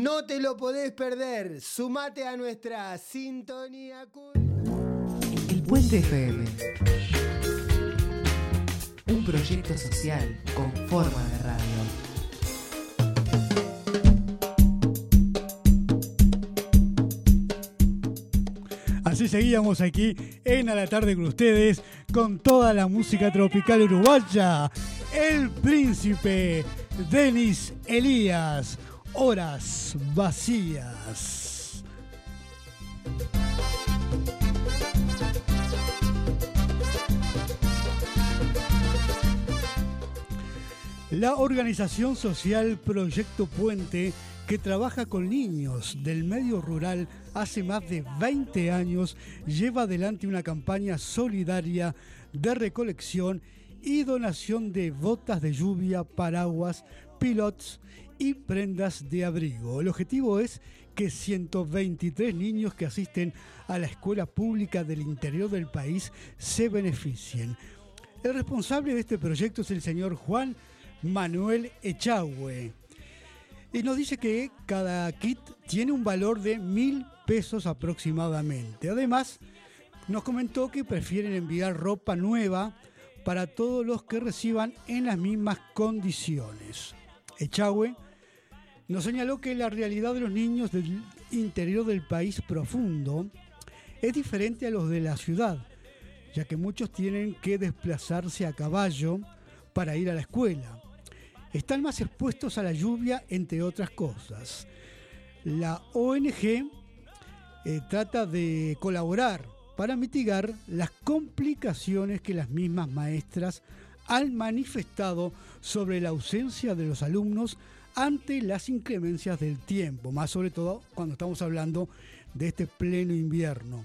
No te lo podés perder. Sumate a nuestra sintonía cool. El Puente FM. Un proyecto social con forma de radio. Así seguíamos aquí en A la Tarde con ustedes con toda la música tropical uruguaya. El Príncipe, Denis Elías, Horas Vacías. La organización social Proyecto Puente, que trabaja con niños del medio rural hace más de 20 años, lleva adelante una campaña solidaria de recolección y donación de botas de lluvia, paraguas, pilots y prendas de abrigo. El objetivo es que 123 niños que asisten a la escuela pública del interior del país se beneficien. El responsable de este proyecto es el señor Juan Manuel Echagüe. Y nos dice que cada kit tiene un valor de 1.000 pesos aproximadamente. Además, nos comentó que prefieren enviar ropa nueva para todos los que reciban en las mismas condiciones. Echagüe nos señaló que la realidad de los niños del interior del país profundo es diferente a los de la ciudad, ya que muchos tienen que desplazarse a caballo para ir a la escuela. Están más expuestos a la lluvia, entre otras cosas. La ONG trata de colaborar para mitigar las complicaciones que las mismas maestras han manifestado sobre la ausencia de los alumnos ante las inclemencias del tiempo, más sobre todo cuando estamos hablando de este pleno invierno.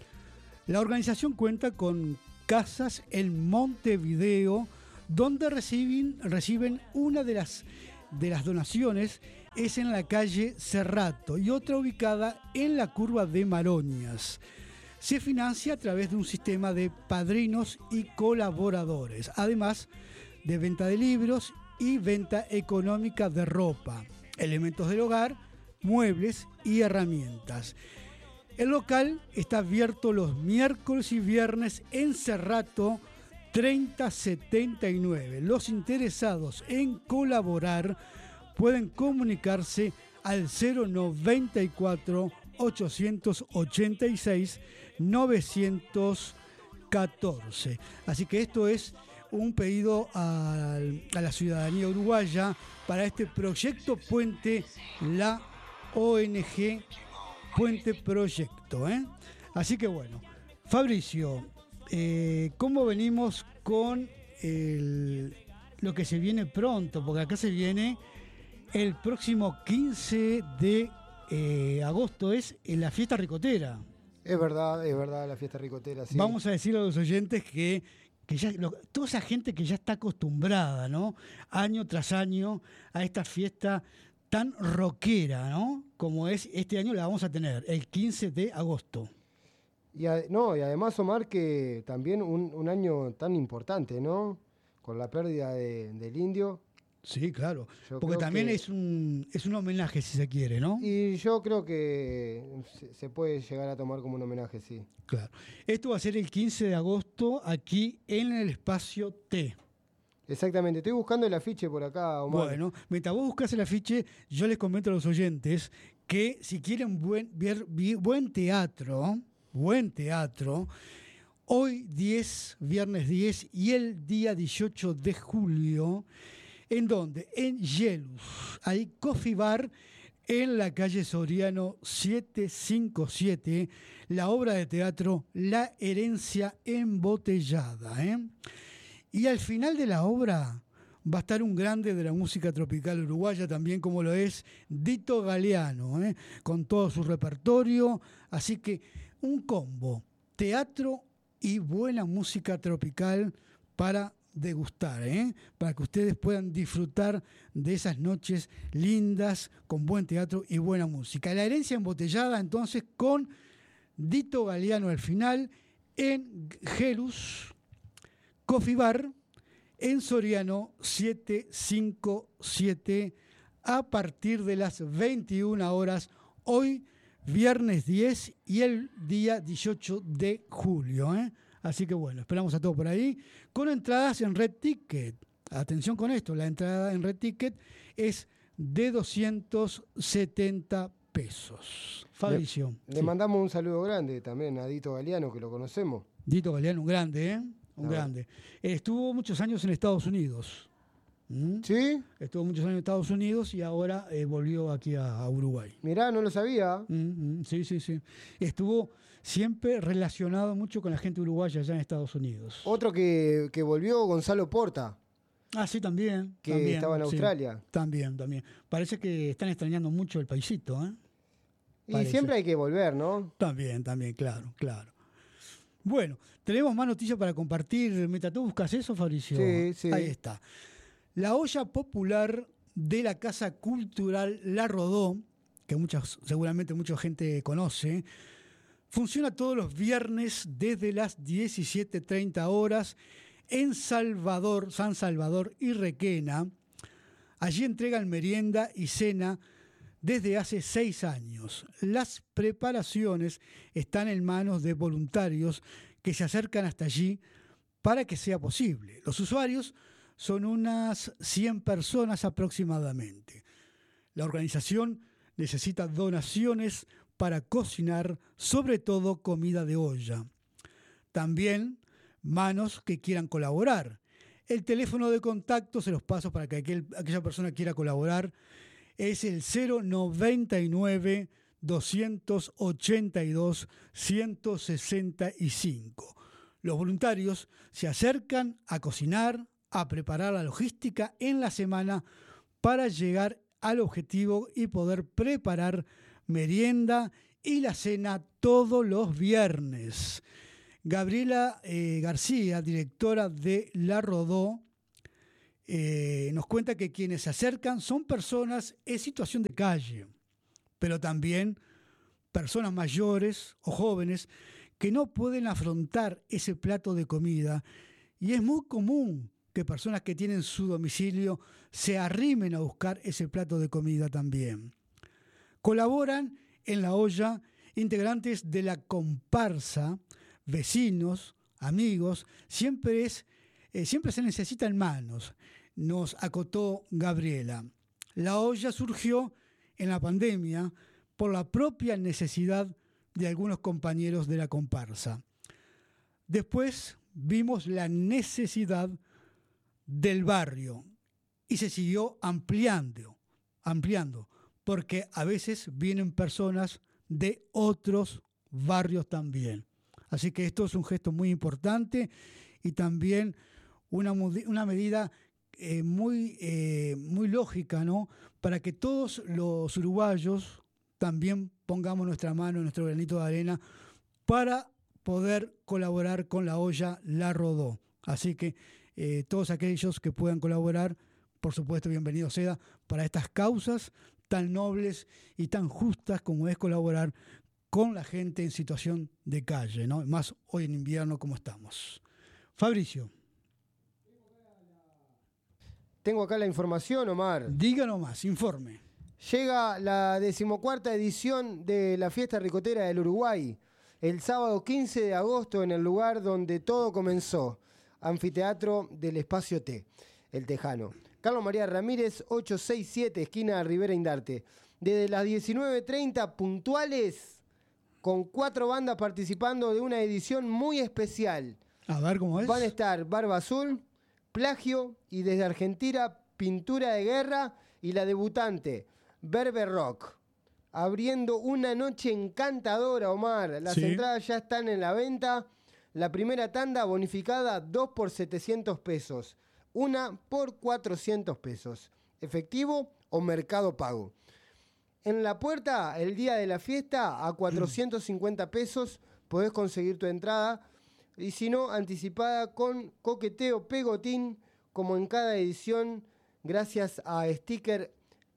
La organización cuenta con casas en Montevideo, donde reciben una de las donaciones es en la calle Cerrato y otra ubicada en la curva de Maroñas. Se financia a través de un sistema de padrinos y colaboradores, además de venta de libros y venta económica de ropa, elementos del hogar, muebles y herramientas. El local está abierto los miércoles y viernes en Cerrato 3079. Los interesados en colaborar pueden comunicarse al 094 886 914. Así que esto es un pedido a la ciudadanía uruguaya para este proyecto Puente, la ONG Puente Proyecto. Así que bueno, Fabricio, ¿cómo venimos con lo que se viene pronto? Porque acá se viene el próximo 15 de agosto, es la fiesta ricotera. Es verdad, la fiesta ricotera, sí. Vamos a decirle a los oyentes que ya, toda esa gente que ya está acostumbrada, ¿no?, año tras año a esta fiesta tan rockera, ¿no?, como es este año la vamos a tener, el 15 de agosto. Y además, Omar, que también un año tan importante, ¿no?, con la pérdida del indio. Sí, claro, porque también es un homenaje, si se quiere, ¿no? Y yo creo que se puede llegar a tomar como un homenaje, sí. Claro. Esto va a ser el 15 de agosto aquí en el Espacio T. Exactamente, estoy buscando el afiche por acá, Omar. Bueno, mientras vos buscas el afiche, yo les comento a los oyentes que si quieren ver buen teatro, hoy viernes 10 y el día 18 de julio, ¿en dónde? En Yelus, hay Coffee Bar en la calle Soriano 757, la obra de teatro La Herencia Embotellada. Y al final de la obra va a estar un grande de la música tropical uruguaya, también como lo es Dito Galeano, con todo su repertorio. Así que un combo, teatro y buena música tropical para degustar, para que ustedes puedan disfrutar de esas noches lindas con buen teatro y buena música. La Herencia Embotellada, entonces, con Dito Galeano al final en Gelus Coffee Bar en Soriano 757, a partir de las 21 horas, hoy viernes 10 y el día 18 de julio. Así que bueno, esperamos a todos por ahí, con entradas en Red Ticket. Atención con esto, la entrada en Red Ticket es de 270 pesos. Fabricio. Le mandamos un saludo grande también a Dito Galeano, que lo conocemos. Dito Galeano, un grande, un grande. Estuvo muchos años en Estados Unidos. ¿Sí? Estuvo muchos años en Estados Unidos y ahora volvió aquí a Uruguay. Mirá, no lo sabía. Sí. Estuvo siempre relacionado mucho con la gente uruguaya allá en Estados Unidos. Otro que volvió, Gonzalo Porta. Ah, sí, también. Que estaba en Australia. Sí, también. Parece que están extrañando mucho el paisito, Y siempre hay que volver, ¿no? También, claro. Bueno, tenemos más noticias para compartir. Meta, ¿tú buscas eso, Fabricio? Sí. Ahí está. La olla popular de la Casa Cultural La Rodó, que seguramente mucha gente conoce, funciona todos los viernes desde las 17:30 horas en San Salvador y Requena. Allí entregan merienda y cena desde hace 6 años. Las preparaciones están en manos de voluntarios que se acercan hasta allí para que sea posible. Los usuarios son unas 100 personas aproximadamente. La organización necesita donaciones para cocinar, sobre todo comida de olla. También manos que quieran colaborar. El teléfono de contacto, se los paso para que aquella persona quiera colaborar, es el 099 282 165. Los voluntarios se acercan a cocinar, a preparar la logística en la semana para llegar al objetivo y poder preparar merienda y la cena todos los viernes. Gabriela García, directora de La Rodó, nos cuenta que quienes se acercan son personas en situación de calle, pero también personas mayores o jóvenes que no pueden afrontar ese plato de comida, y es muy común que personas que tienen su domicilio se arrimen a buscar ese plato de comida también. Colaboran en la olla integrantes de la comparsa, vecinos, amigos, siempre se necesitan manos, nos acotó Gabriela. La olla surgió en la pandemia por la propia necesidad de algunos compañeros de la comparsa. Después vimos la necesidad del barrio y se siguió ampliando, porque a veces vienen personas de otros barrios también. Así que esto es un gesto muy importante y también una medida muy lógica, ¿no? Para que todos los uruguayos también pongamos nuestra mano, nuestro granito de arena para poder colaborar con la olla La Rodó. Así que todos aquellos que puedan colaborar, por supuesto, bienvenido sea para estas causas tan nobles y tan justas como es colaborar con la gente en situación de calle, ¿no? Más hoy en invierno como estamos. Fabricio. Tengo acá la información, Omar. Díganos más, informe. Llega la 14ª edición de la Fiesta Ricotera del Uruguay, el sábado 15 de agosto en el lugar donde todo comenzó, Anfiteatro del Espacio T, El Tejano. Carlos María Ramírez, 867, esquina Rivera Indarte. Desde las 19:30 puntuales, con 4 bandas participando de una edición muy especial. A ver cómo es. Van a estar Barba Azul, Plagio y desde Argentina, Pintura de Guerra y la debutante, Berber Rock. Abriendo una noche encantadora, Omar. Las entradas ya están en la venta. La primera tanda bonificada, 2 por 700 pesos. Una por 400 pesos. Efectivo o mercado pago. En la puerta, el día de la fiesta, a 450 pesos podés conseguir tu entrada. Y si no, anticipada con coqueteo pegotín, como en cada edición, gracias a sticker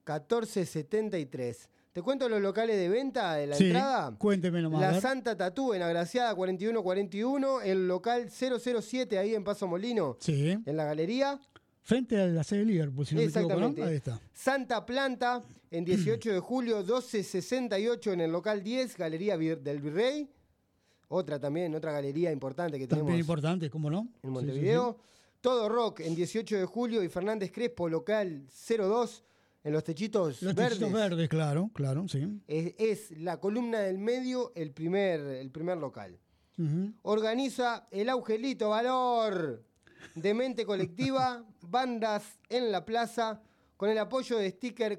1473. ¿Te cuento los locales de venta de la entrada? Cuénteme nomás. La Santa Tatú en Agraciada 4141, el local 007 ahí en Paso Molino, en la galería. frente a la sede de Liverpool, si no me equivoco, ¿no? Exactamente. Ahí está. Santa Planta, en 18 de julio, 1268 en el local 10, Galería del Virrey. Otra galería importante que tenemos También importante, ¿cómo no? en Montevideo. Sí. Todo Rock en 18 de julio y Fernández Crespo, local 02, en los techitos Los verdes. techitos verdes, claro, sí. Es la columna del medio el primer local. Uh-huh. Organiza el Augelito Valor de Mente Colectiva, bandas en la plaza, con el apoyo de Sticker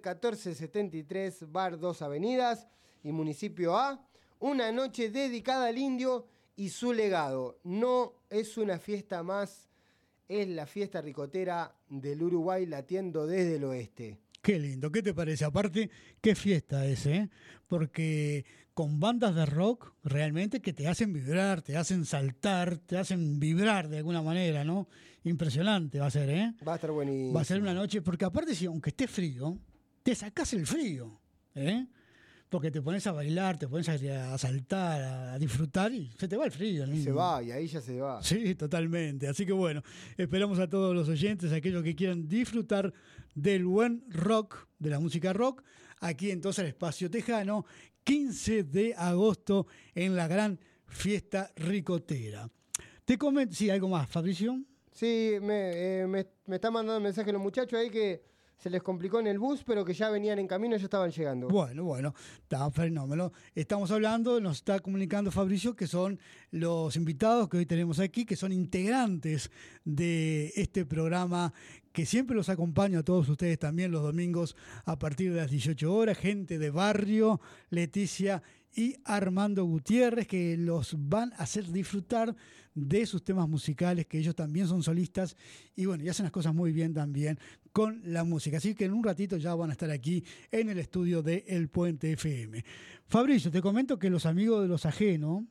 1473, Bar 2 Avenidas y Municipio A. Una noche dedicada al indio y su legado. No es una fiesta más, es la fiesta ricotera del Uruguay latiendo desde el oeste. Qué lindo, ¿qué te parece? Aparte, qué fiesta es, ¿eh? Porque con bandas de rock realmente que te hacen vibrar, te hacen saltar, te hacen vibrar de alguna manera, ¿no? Impresionante va a ser, ¿eh? Va a estar buenísimo. Va a ser una noche, porque aparte, si aunque esté frío, te sacás el frío, ¿eh? Porque te pones a bailar, te pones a saltar, a disfrutar y se te va el frío. Y se va, y ahí ya se va. Sí, totalmente. Así que bueno, esperamos a todos los oyentes, aquellos que quieran disfrutar del buen rock, de la música rock, aquí entonces el Espacio Tejano, 15 de agosto en la gran fiesta ricotera. Te comento, sí, algo más, Fabricio. Sí, me están mandando mensajes los muchachos ahí que se les complicó en el bus, pero que ya venían en camino y ya estaban llegando. Bueno, está fenómeno. Estamos hablando, nos está comunicando Fabricio, que son los invitados que hoy tenemos aquí, que son integrantes de este programa que siempre los acompaña a todos ustedes también los domingos a partir de las 18 horas, gente de barrio, Leticia y Armando Gutiérrez, que los van a hacer disfrutar de sus temas musicales, que ellos también son solistas y bueno, y hacen las cosas muy bien también con la música. Así que en un ratito ya van a estar aquí en el estudio de El Puente FM. Fabricio, te comento que los amigos de los ajenos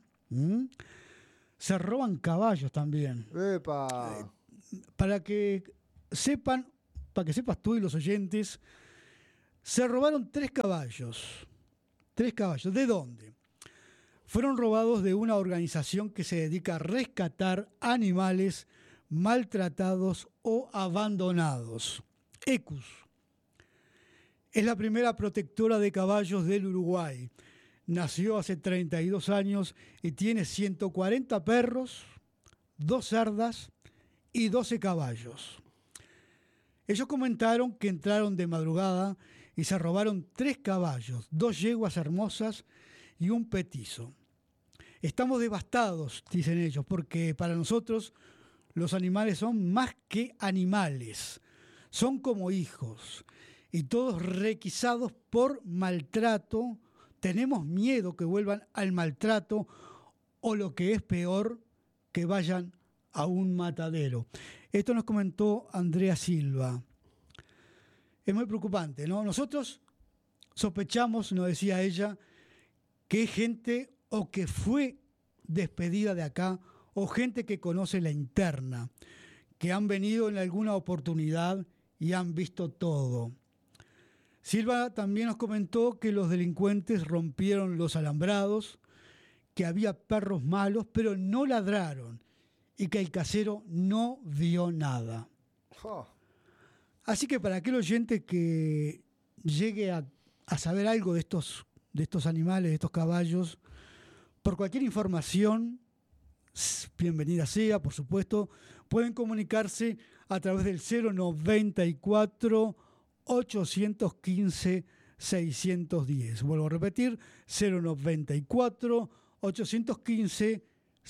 se roban caballos también. ¡Epa! Para que sepas tú y los oyentes, se robaron 3 caballos. 3 caballos. ¿De dónde? Fueron robados de una organización que se dedica a rescatar animales maltratados o abandonados. ECUS. Es la primera protectora de caballos del Uruguay. Nació hace 32 años y tiene 140 perros, 2 cerdas y 12 caballos. Ellos comentaron que entraron de madrugada y se robaron 3 caballos, 2 yeguas hermosas y un petizo. Estamos devastados, dicen ellos, porque para nosotros los animales son más que animales, son como hijos y todos requisados por maltrato. Tenemos miedo que vuelvan al maltrato o lo que es peor, que vayan a un matadero. Esto nos comentó Andrea Silva. Es muy preocupante, ¿no? Nosotros sospechamos, nos decía ella, que es gente o que fue despedida de acá o gente que conoce la interna, que han venido en alguna oportunidad y han visto todo. Silva también nos comentó que los delincuentes rompieron los alambrados, que había perros malos, pero no ladraron y que el casero no vio nada. Oh. Así que para aquel oyente que llegue a saber algo de estos animales, de estos caballos, por cualquier información, bienvenida sea, por supuesto, pueden comunicarse a través del 094 815 610. Vuelvo a repetir, 094 815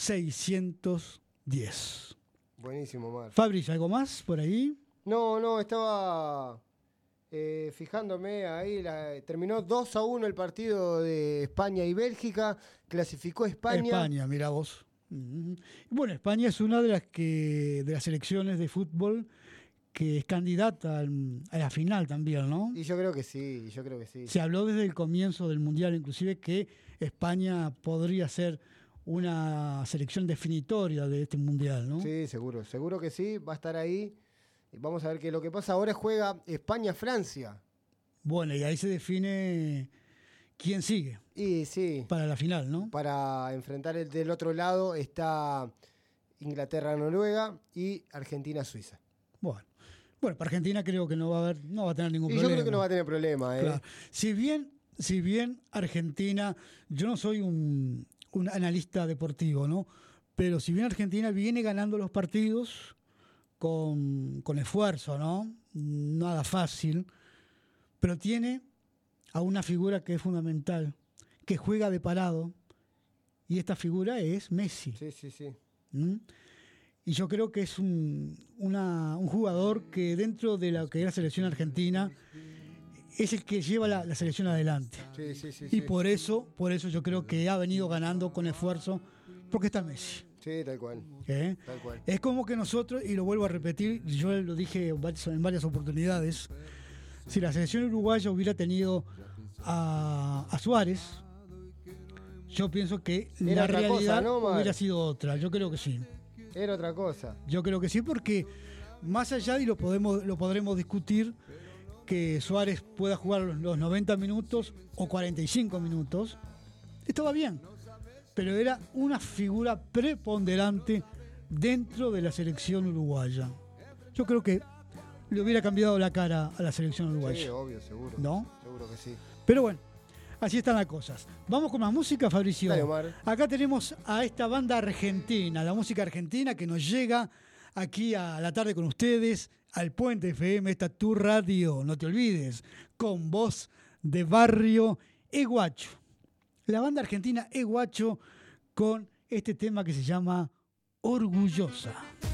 610. Buenísimo, Mar. Fabricio, ¿algo más por ahí? No, estaba fijándome ahí. Terminó 2-1 el partido de España y Bélgica. Clasificó España. España, mira vos. Bueno, España es una de las selecciones de fútbol que es candidata a la final también, ¿no? Y yo creo que sí. Se habló desde el comienzo del Mundial, inclusive, que España podría ser una selección definitoria de este Mundial, ¿no? Sí, seguro que sí, va a estar ahí. Vamos a ver qué es lo que pasa. Ahora juega España-Francia. Bueno, y ahí se define quién sigue. Y sí. Para la final, ¿no? Para enfrentar del otro lado está Inglaterra-Noruega y Argentina-Suiza. Bueno, Bueno, para Argentina creo que no va a tener ningún Y problema. yo creo que no va a tener problema, ¿eh? Claro. Si bien Argentina, yo no soy un analista deportivo, ¿no? Pero si bien Argentina viene ganando los partidos con esfuerzo, ¿no? Nada fácil, pero tiene a una figura que es fundamental, que juega de parado, y esta figura es Messi. Sí. ¿Mm? Y yo creo que es un jugador que dentro de lo que es la selección argentina es el que lleva la selección adelante. Sí. Y por eso yo creo que ha venido ganando con esfuerzo, porque está Messi. Sí, tal cual. Tal cual. Es como que nosotros, y lo vuelvo a repetir, yo lo dije en varias oportunidades, si la selección uruguaya hubiera tenido a Suárez, yo pienso que Era la otra cosa, realidad ¿no, Mar? hubiera sido otra. Yo creo que sí. Era otra cosa. Yo creo que sí, porque más allá, y lo podremos discutir, que Suárez pueda jugar los 90 minutos o 45 minutos, estaba bien. Pero era una figura preponderante dentro de la selección uruguaya. Yo creo que le hubiera cambiado la cara a la selección uruguaya. Sí, obvio, seguro. ¿No? Seguro que sí. Pero bueno, así están las cosas. Vamos con más música, Fabricio. Dale, Omar. Acá tenemos a esta banda argentina, la música argentina que nos llega aquí a la tarde con ustedes, al Puente FM, esta tu radio, no te olvides, con voz de barrio Eguacho. La banda argentina Eguacho con este tema que se llama Orgullosa.